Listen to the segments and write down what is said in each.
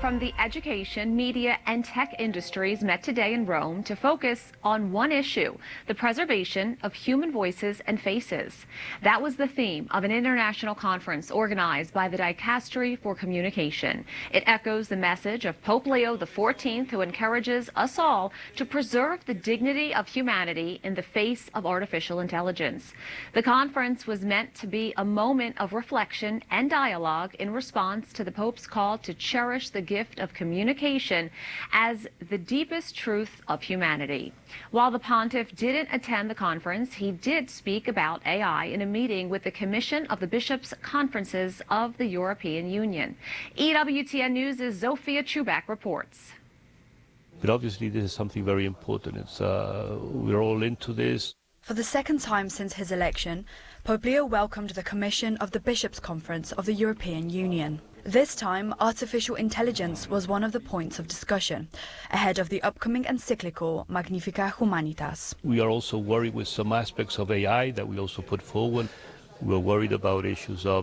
from the education, media, and tech industries met today in Rome to focus on one issue, the preservation of human voices and faces. That was the theme of an international conference organized by the Dicastery for Communication. It echoes the message of Pope Leo XIV, who encourages us all to preserve the dignity of humanity in the face of artificial intelligence. The conference was meant to be a moment of reflection and dialogue in response to the Pope's call to cherish the gift of communication as the deepest truth of humanity. While the pontiff didn't attend the conference, he did speak about AI in a meeting with the Commission of the Bishops' Conferences of the European Union. EWTN News' Zofia Chubak reports. But obviously this is something very important. We're all into this. For the second time since his election, Pope Leo welcomed the Commission of the Bishops' Conference of the European Union. This time, artificial intelligence was one of the points of discussion, ahead of the upcoming encyclical Magnificat Humanitas. We are also worried with some aspects of AI that we also put forward. We're worried about issues of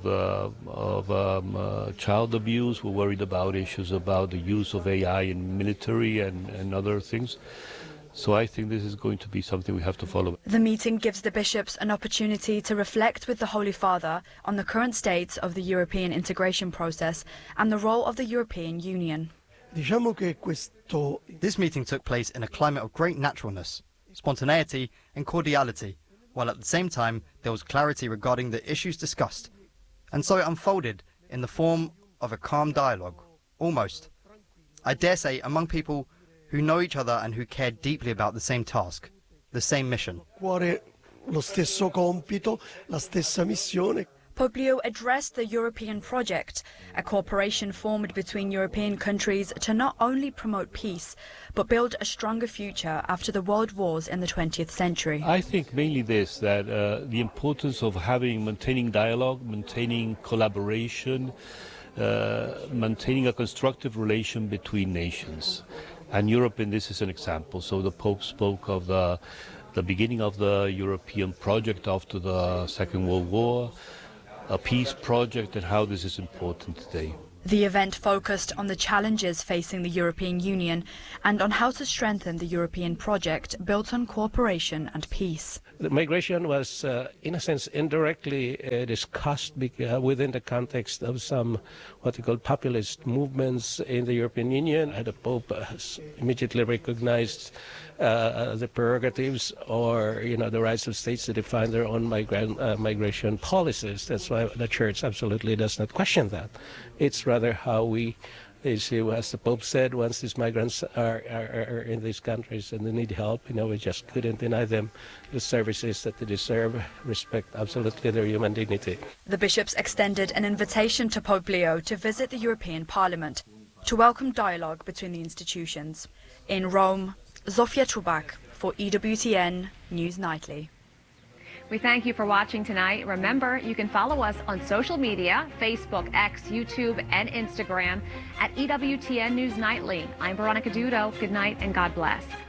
child abuse. We're worried about issues about the use of AI in military and other things. So I think this is going to be something we have to follow. The meeting gives the bishops an opportunity to reflect with the Holy Father on the current state of the European integration process and the role of the European Union. This meeting took place in a climate of great naturalness, spontaneity and cordiality, while at the same time there was clarity regarding the issues discussed. And so it unfolded in the form of a calm dialogue, almost, I dare say, among people who know each other and who care deeply about the same task, the same mission. Pope Leo addressed the European project, a cooperation formed between European countries to not only promote peace, but build a stronger future after the world wars in the 20th century. I think mainly this, that the importance of maintaining dialogue, maintaining collaboration, maintaining a constructive relation between nations. And Europe in this is an example. So the Pope spoke of the beginning of the European project after the Second World War, a peace project, and how this is important today. The event focused on the challenges facing the European Union and on how to strengthen the European project built on cooperation and peace. The migration was, in a sense, indirectly discussed within the context of some what we call populist movements in the European Union. And the Pope immediately recognized the prerogatives or the rights of states to define their own migration policies. That's why the Church absolutely does not question that. It's rather how we, as the Pope said, once these migrants are in these countries and they need help, we just couldn't deny them the services that they deserve, respect absolutely their human dignity. The bishops extended an invitation to Pope Leo to visit the European Parliament to welcome dialogue between the institutions. In Rome, Zofia Chubak for EWTN News Nightly. We thank you for watching tonight. Remember, you can follow us on social media, Facebook, X, YouTube, and Instagram at EWTN News Nightly. I'm Veronica Dudo. Good night and God bless.